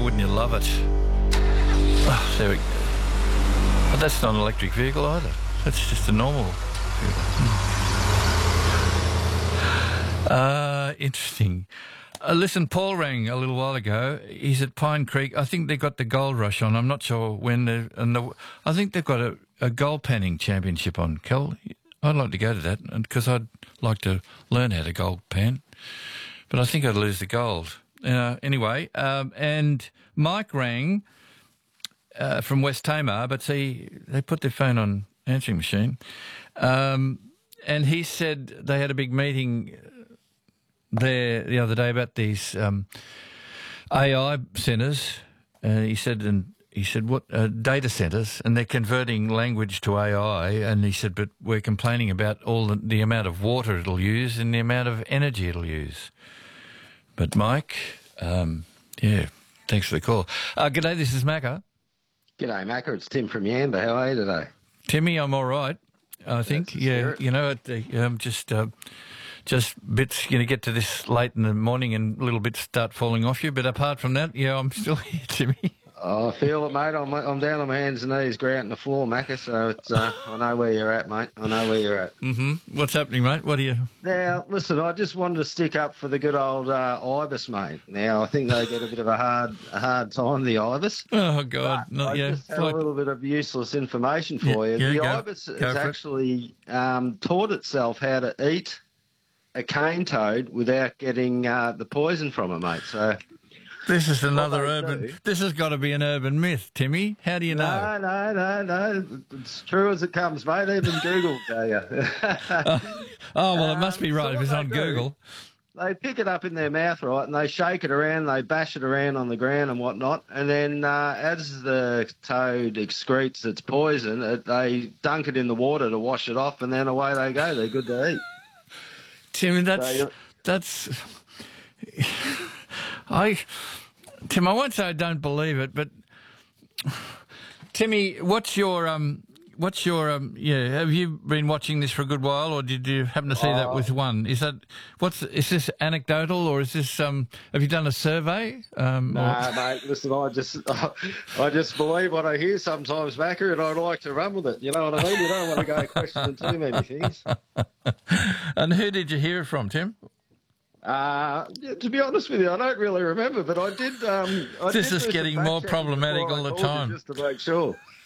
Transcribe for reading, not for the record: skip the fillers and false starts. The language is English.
wouldn't you love it? Oh, there we go. But that's not an electric vehicle either. That's just a normal vehicle. Interesting. Listen, Paul rang a little while ago. He's at Pine Creek. I think they got the gold rush on. I'm not sure when. I think they've got a gold panning championship on, Kel. I'd like to go to that because I'd like to learn how to gold pan. But I think I'd lose the gold. Anyway, and Mike rang from West Tamar, but see, they put their phone on answering machine. And he said they had a big meeting there the other day about these AI centres. He said what data centres, and they're converting language to AI. And he said, but we're complaining about all the amount of water it'll use and the amount of energy it'll use. But Mike, thanks for the call. G'day, this is Macca. G'day, Macca. It's Tim from Yamba. How are you today? Timmy, I'm all right, I think. Yeah, you know, just bits, get to this late in the morning and little bits start falling off you. But apart from that, yeah, I'm still here, Timmy. Oh, I feel it, mate. I'm down on my hands and knees, grouting the floor, Macca, so it's, I know where you're at, mate. I know where you're at. Mm-hmm. What's happening, mate? What are you... Now, listen, I just wanted to stick up for the good old Ibis, mate. Now, I think they get a bit of a hard time, the Ibis. Oh, God. I just have a little bit of useless information for you. The Ibis has actually taught itself how to eat a cane toad without getting the poison from it, mate. So... This is another urban... This has got to be an urban myth, Timmy. How do you know? No. It's true as it comes, mate. Even Google will tell you. Well, it must be right if it's on Google. They pick it up in their mouth, right, and they shake it around, they bash it around on the ground and whatnot, and then as the toad excretes its poison, they dunk it in the water to wash it off, and then away they go. They're good to eat. Timmy, that's... Tim, I won't say I don't believe it, but Timmy, what's your have you been watching this for a good while, or did you happen to see that with one? Is this anecdotal, or is this have you done a survey? Mate, listen, I just believe what I hear sometimes, Macca, and I'd like to run with it. You know what I mean? You don't want to go questioning too many things. And who did you hear it from, Tim? To be honest with you, I don't really remember, but I did. This is getting more problematic all the time. Just to make sure.